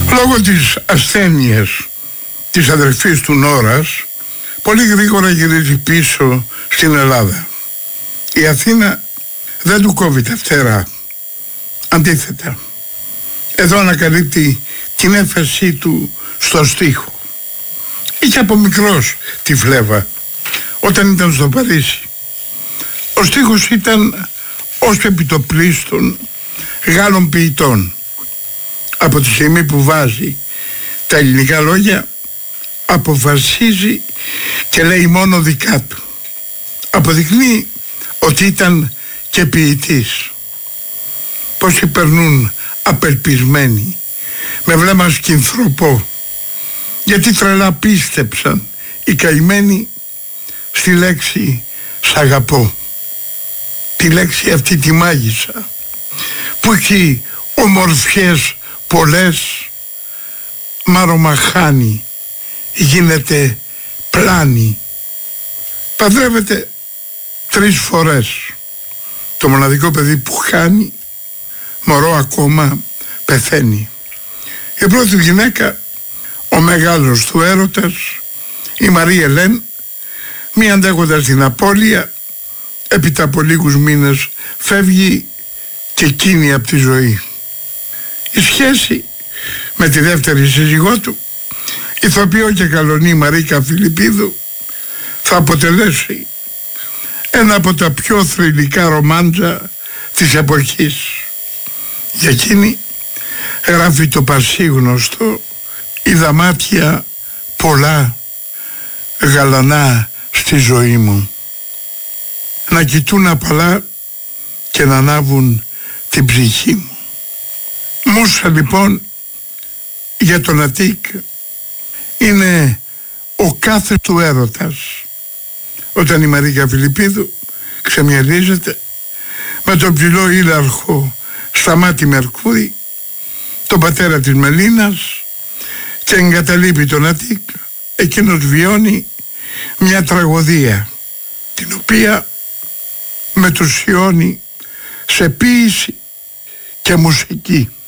Λόγω της ασθένειας της αδερφής του Νόρας, πολύ γρήγορα γυρίζει πίσω στην Ελλάδα. Η Αθήνα δεν του κόβει τα φτερά. Αντίθετα, εδώ ανακαλύπτει την έφεσή του στο στίχο. Είχε από μικρός τη φλέβα όταν ήταν στο Παρίσι. Ο στίχος ήταν ως επιτοπλίστων Γάλλων ποιητών. Από τη στιγμή που βάζει τα ελληνικά λόγια, αποφασίζει και λέει μόνο δικά του. Αποδεικνύει ότι ήταν και ποιητής. Πόσοι περνούν απελπισμένοι, με βλέμμα σκυνθροπό, γιατί τρελά πίστεψαν οι καημένοι στη λέξη «σ' αγαπώ». Τη λέξη αυτή τη μάγισσα, που έχει ομορφιές πολλές, μάρωμα χάνει, γίνεται πλάνη. Παντρεύεται 3 φορές. Το μοναδικό παιδί που χάνει, μωρό ακόμα, πεθαίνει. Η πρώτη γυναίκα, ο μεγάλος του έρωτας, η Μαρία Ελέν, μη αντέχοντας την απώλεια, έπειτα από λίγους μήνες φεύγει και εκείνη από τη ζωή. Η σχέση με τη δεύτερη σύζυγό του, ηθοποιό και καλονή Μαρίκα Φιλιππίδου, θα αποτελέσει ένα από τα πιο θρυλικά ρομάντζα της εποχής. Για εκείνη γράφει το πασίγνωστο «Είδα μάτια πολλά γαλανά στη ζωή μου, να κοιτούν απαλά και να ανάβουν την ψυχή μου». Μούσα λοιπόν για τον Αττικ είναι ο κάθε του έρωτας, όταν η Μαρίκα Φιλιππίδου ξεμυαλίζεται με τον ψηλό ήλαρχο Σταμάτη Μερκούρη, τον πατέρα της Μελίνας, και εγκαταλείπει τον Αττικ. Εκείνος βιώνει μια τραγωδία, την οποία μετουσιώνει σε ποίηση και μουσική.